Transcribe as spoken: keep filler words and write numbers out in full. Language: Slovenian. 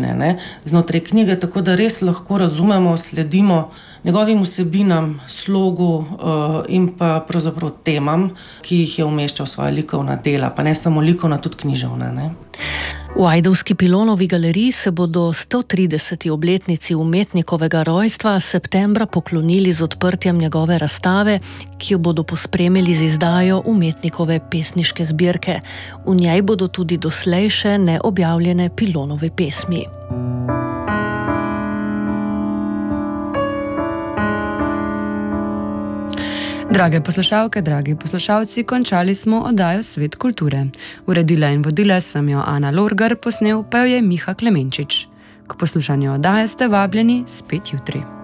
vsebine, ne, znotraj knjige, tako da res lahko razumemo, sledimo njegovim vsebinam, slogu uh, in pa pravzaprav temam, ki jih je umeščal v svoja likovna dela, pa ne samo likovna, tudi književna, ne. V ajdovski Pilonovi galeriji se bodo sto trideseti obletnici umetnikovega rojstva septembra poklonili z odprtjem njegove razstave, ki jo bodo pospremili z izdajo umetnikove pesniške zbirke. V njej bodo tudi doslej še neobjavljene Pilonove pesmi. Drage poslušalke, dragi poslušalci, končali smo oddajo Svet kulture. Uredila in vodila sem jo Ana Lorgar, posnel pa jo je Miha Klemenčič. K poslušanju oddaje ste vabljeni spet jutri.